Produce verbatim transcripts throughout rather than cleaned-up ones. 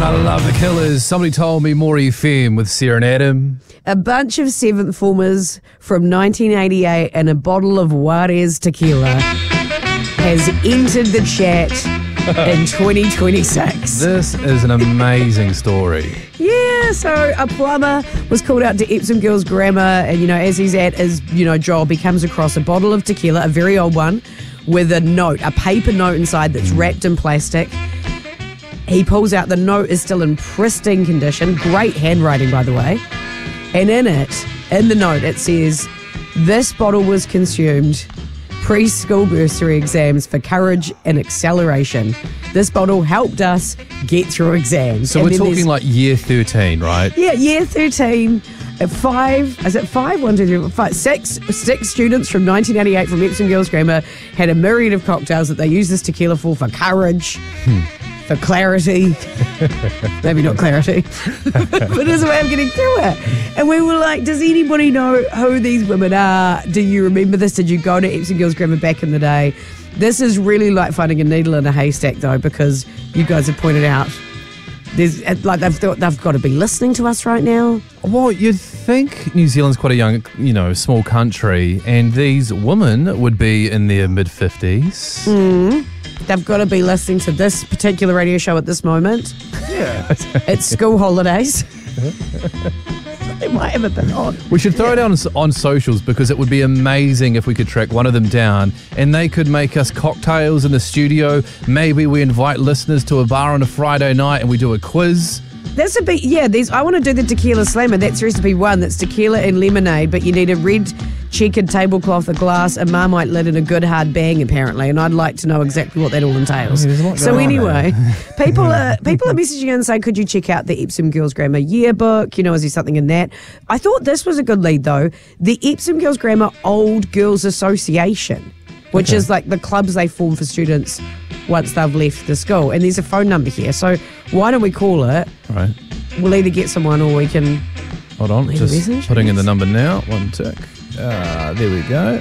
I love the Killers. Somebody told me More F M with Sarah and Adam. A bunch of seventh formers from nineteen eighty-eight and a bottle of Juarez tequila has entered the chat in twenty twenty-six. This is an amazing story. Yeah, so a plumber was called out to Epsom Girls Grammar, and, you know, as he's at his, you know, job, he comes across a bottle of tequila, a very old one, with a note, a paper note inside that's wrapped in plastic. He pulls out, the note is still in pristine condition, great handwriting, by the way. And in it, in the note, it says, this bottle was consumed pre-school bursary exams for courage and acceleration. This bottle helped us get through exams. So and we're talking like year thirteen, right? Yeah, year thirteen. At five, is it five? One, two, three, five, six, six students from nineteen eighty-eight from Epsom Girls Grammar had a myriad of cocktails that they used this tequila for, for courage, hmm. for clarity. Maybe not clarity, but as a way of getting through it. And we were like, does anybody know who these women are? Do you remember this? Did you go to Epsom Girls Grammar back in the day? This is really like finding a needle in a haystack, though, because you guys have pointed out there's like they've thought they've got to be listening to us right now. Well, you'd think New Zealand's quite a young, you know, small country, and these women would be in their mid fifties. Mm. They've got to be listening to this particular radio show at this moment. Yeah. It's school holidays. They might have a bit on. We should throw it out on, on socials, because it would be amazing if we could track one of them down and they could make us cocktails in the studio. Maybe we invite listeners to a bar on a Friday night and we do a quiz. That's a bit, yeah, there's, I want to do the tequila slammer. That's recipe one. That's tequila and lemonade, but you need a red checkered tablecloth, a glass, a Marmite lid, and a good hard bang, apparently. And I'd like to know exactly what that all entails. Yeah, so anyway, people are people are messaging in saying, could you check out the Epsom Girls Grammar yearbook? You know, is there something in that? I thought this was a good lead, though. The Epsom Girls Grammar Old Girls Association, which okay. is like the clubs they form for students once they've left the school. And there's a phone number here. So why don't we call it? All right. We'll either get someone or we can... Hold on, just message, putting in the number now. One tick. Ah, there we go.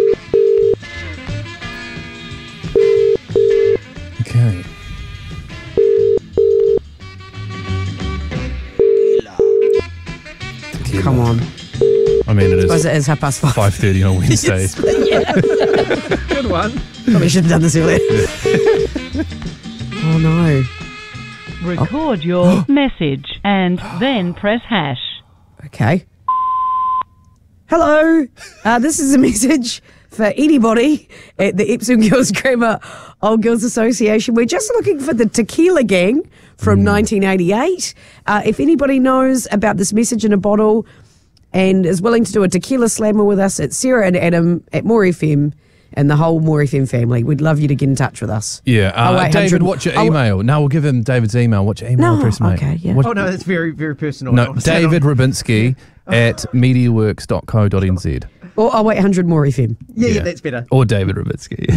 Okay. Tequila. Come on. I mean, it is. I suppose it is half past five. Five thirty on a Wednesday. Good one. Probably should have done this earlier. Oh no. Record oh. your message and then press hash. Okay. Hello. Uh, this is a message for anybody at the Epsom Girls Grammar Old Girls Association. We're just looking for the Tequila Gang from mm. nineteen eighty-eight. Uh, if anybody knows about this message in a bottle and is willing to do a tequila slammer with us, it's Sarah and Adam at More F M and the whole More F M family. We'd love you to get in touch with us. Yeah. Uh, oh, David, what's your email? Oh, no, we'll give him David's email. What's your email no, address, mate? Okay, yeah. What, oh, no, that's very, very personal. No, David Rabinski at mediaworks dot co dot n z. Or oh wait, one hundred More F M. Yeah, yeah, yeah, that's better. Or David Rabinski.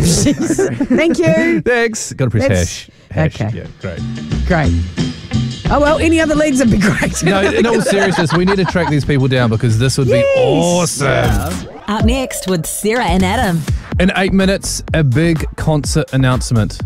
Thank you. Thanks. Got to press that's, hash. hash. Okay. Yeah, great. Great. Oh, well, any other leads would be great. No, in all seriousness, we need to track these people down because this would yes. be awesome. Yeah. Up next with Sarah and Adam. In eight minutes, a big concert announcement.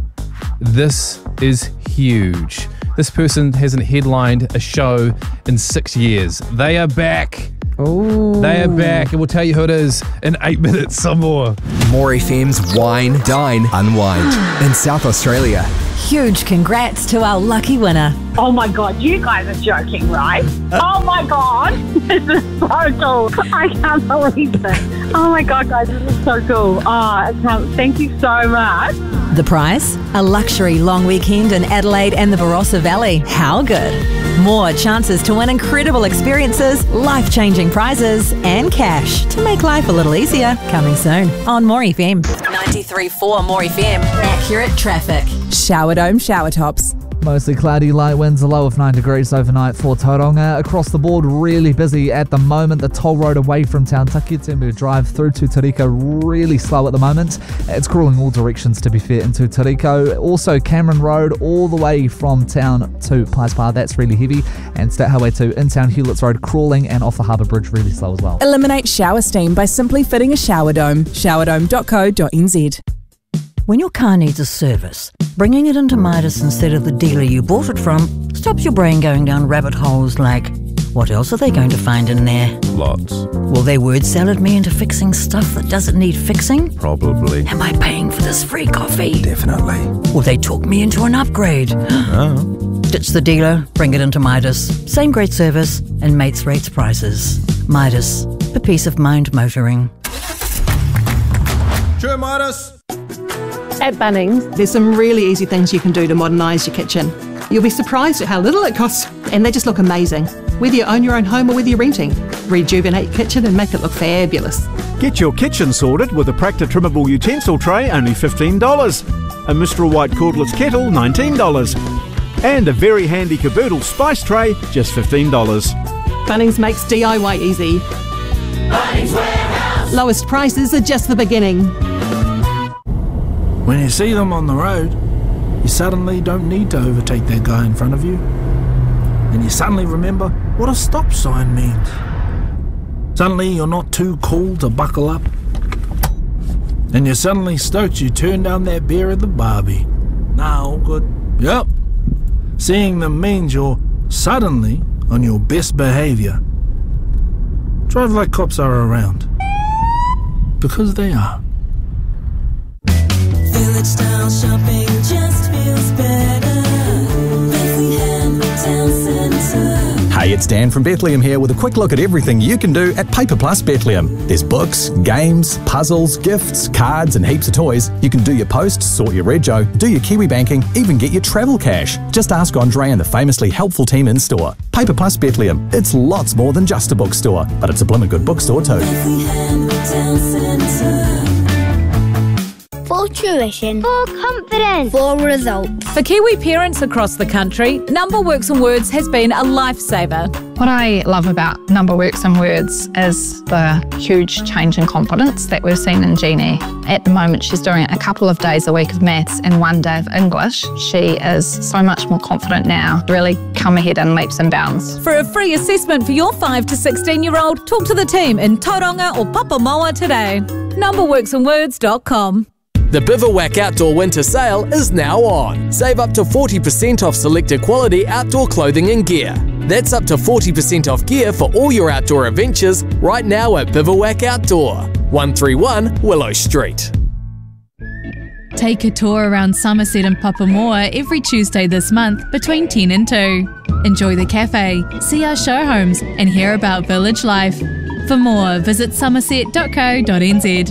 This is huge. This person hasn't headlined a show in six years. They are back. Ooh. They are back, and we'll tell you who it is in eight minutes, some more. More F M's Wine, Dine, Unwind in South Australia. Huge congrats to our lucky winner. Oh my God, you guys are joking, right? Oh my God, this is so cool. I can't believe it. Oh my God, guys, this is so cool. Oh, I can't, thank you so much. The prize? A luxury long weekend in Adelaide and the Barossa Valley. How good? More chances to win incredible experiences, life-changing prizes, and cash to make life a little easier. Coming soon on More F M. ninety-three point four More F M. Accurate traffic. Shower Dome shower tops. Mostly cloudy, light winds, a low of nine degrees overnight for Tauranga. Across the board, really busy at the moment. The toll road away from town, Takiatembu Drive through to Tariko, really slow at the moment. It's crawling all directions, to be fair, into Tariko. Also, Cameron Road all the way from town to Pies Bar, that's really heavy. And State Highway two in town, Hewletts Road, crawling, and off the Harbour Bridge, really slow as well. Eliminate shower steam by simply fitting a shower dome. shower dome dot co dot n z. When your car needs a service, bringing it into Midas instead of the dealer you bought it from stops your brain going down rabbit holes like, what else are they going to find in there? Lots. Will they word salad me into fixing stuff that doesn't need fixing? Probably. Am I paying for this free coffee? Definitely. Will they talk me into an upgrade? Oh. Ditch the dealer, bring it into Midas. Same great service and mates rates prices. Midas, for peace of mind motoring. Sure, Midas. At Bunnings, there's some really easy things you can do to modernise your kitchen. You'll be surprised at how little it costs, and they just look amazing. Whether you own your own home or whether you're renting, rejuvenate your kitchen and make it look fabulous. Get your kitchen sorted with a Practa trimmable utensil tray, only fifteen dollars. A Mistral White cordless kettle, nineteen dollars. And a very handy caboodle spice tray, just fifteen dollars. Bunnings makes D I Y easy. Bunnings Warehouse. Lowest prices are just the beginning. When you see them on the road, you suddenly don't need to overtake that guy in front of you. And you suddenly remember what a stop sign means. Suddenly you're not too cool to buckle up. And you're suddenly stoked you turned down that beer at the Barbie. Nah, all good. Yep. Seeing them means you're suddenly on your best behaviour. Drive like cops are around. Because they are. Village style shopping just feels better. Bethlehem Town Centre. Hey, it's Dan from Bethlehem here with a quick look at everything you can do at Paper Plus Bethlehem. There's books, games, puzzles, gifts, cards and heaps of toys. You can do your posts, sort your rego, do your Kiwi banking, even get your travel cash. Just ask Andre and the famously helpful team in store. Paper Plus Bethlehem. It's lots more than just a bookstore, but it's a blimmin' good bookstore too. Bethlehem Town Centre. For tuition, for confidence, for results. For Kiwi parents across the country, Number Works and Words has been a lifesaver. What I love about Number Works and Words is the huge change in confidence that we've seen in Jeannie. At the moment, she's doing a couple of days a week of maths and one day of English. She is so much more confident now, really come ahead in leaps and bounds. For a free assessment for your five to sixteen-year-old, talk to the team in Tauranga or Papamoa today. number works and words dot com. The Bivouac Outdoor Winter Sale is now on. Save up to forty percent off selected quality outdoor clothing and gear. That's up to forty percent off gear for all your outdoor adventures right now at Bivouac Outdoor, one thirty-one Willow Street. Take a tour around Somerset and Papamoa every Tuesday this month between ten and two. Enjoy the cafe, see our show homes and hear about village life. For more, visit somerset dot co dot n z.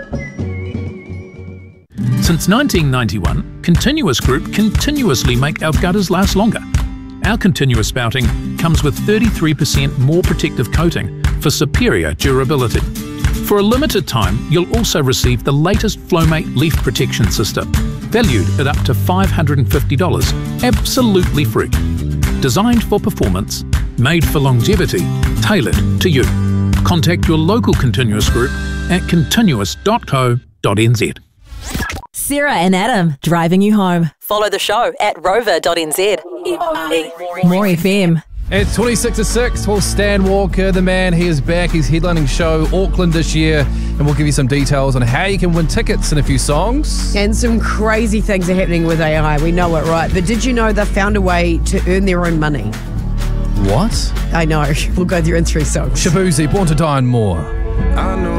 Since nineteen ninety-one, Continuous Group continuously make our gutters last longer. Our continuous spouting comes with thirty-three percent more protective coating for superior durability. For a limited time, you'll also receive the latest Flowmate leaf protection system, valued at up to five hundred fifty dollars, absolutely free. Designed for performance, made for longevity, tailored to you. Contact your local Continuous Group at continuous dot co dot n z. Sarah and Adam, driving you home. Follow the show at rover dot n z. More F M. It's twenty-six to six. Well, Stan Walker, the man, he is back. He's headlining show Auckland this year, and we'll give you some details on how you can win tickets and a few songs. And some crazy things are happening with A I. We know it, right? But did you know they've found a way to earn their own money? What? I know. We'll go through in three songs. Shabuzi, Born to Die and more. I know